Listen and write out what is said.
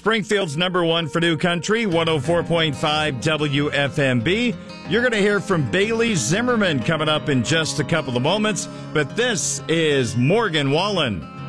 Springfield's number one for New Country, 104.5 WFMB. You're going to hear from Bailey Zimmerman coming up in just a couple of moments, but this is Morgan Wallen.